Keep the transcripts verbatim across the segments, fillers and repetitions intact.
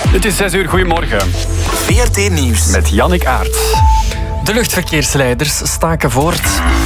Het is zes uur, goedemorgen. V R T Nieuws. Met Jannik Aert. De luchtverkeersleiders staken voort.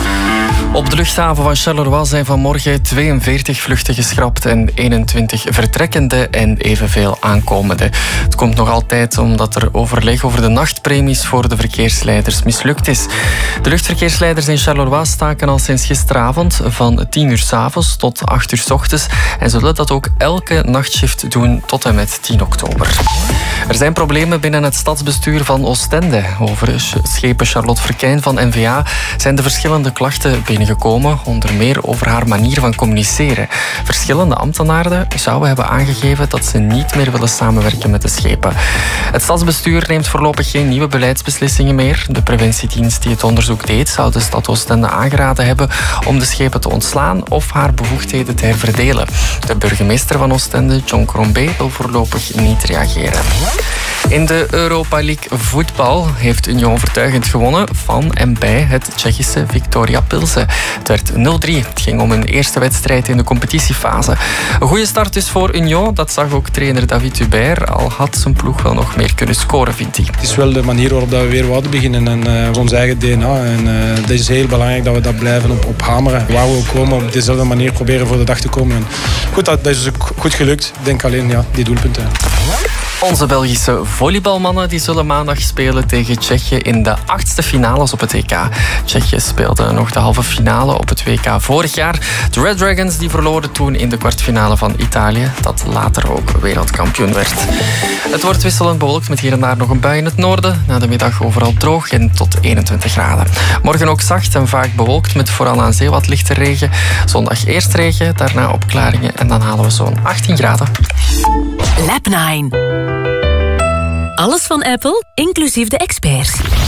Op de luchthaven van Charleroi zijn vanmorgen tweeënveertig vluchten geschrapt en eenentwintig vertrekkende en evenveel aankomende. Het komt nog altijd omdat er overleg over de nachtpremies voor de verkeersleiders mislukt is. De luchtverkeersleiders in Charleroi staken al sinds gisteravond van tien uur 's avonds tot acht uur 's ochtends en zullen dat ook elke nachtshift doen tot en met tien oktober. Er zijn problemen binnen het stadsbestuur van Oostende. Over schepen Charlotte Verkijn van N V A zijn de verschillende klachten binnengekomen, onder meer over haar manier van communiceren. Verschillende ambtenaren zouden hebben aangegeven dat ze niet meer willen samenwerken met de schepen. Het stadsbestuur neemt voorlopig geen nieuwe beleidsbeslissingen meer. De preventiedienst die het onderzoek deed, zou de stad Oostende aangeraden hebben om de schepen te ontslaan of haar bevoegdheden te herverdelen. De burgemeester van Oostende, John Crombé, wil voorlopig niet reageren. In de Europa League voetbal heeft Union overtuigend gewonnen van en bij het Tsjechische Viktoria Pilsen. Het werd nul drie. Het ging om een eerste wedstrijd in de competitiefase. Een goede start dus voor Union. Dat zag ook trainer David Hubert. Al had zijn ploeg wel nog meer kunnen scoren, vindt hij. Het is wel de manier waarop we weer wouden beginnen. En uh, ons eigen D N A. En uh, het is heel belangrijk dat we dat blijven op, op hameren. Waar we ook komen, op dezelfde manier proberen voor de dag te komen. En goed, dat, dat is ook goed gelukt. Ik denk alleen ja, die doelpunten. Onze Belgische volleybalmannen die zullen maandag spelen tegen Tsjechië in de achtste finales op het W K. Tsjechië speelde nog de halve finale op het W K vorig jaar. De Red Dragons die verloren toen in de kwartfinale van Italië, dat later ook wereldkampioen werd. Het wordt wisselend bewolkt met hier en daar nog een bui in het noorden. Na de middag overal droog en tot eenentwintig graden. Morgen ook zacht en vaak bewolkt met vooral aan zee wat lichte regen. Zondag eerst regen, daarna opklaringen en dan halen we zo'n achttien graden. Lab nine. Alles van Apple, inclusief de experts.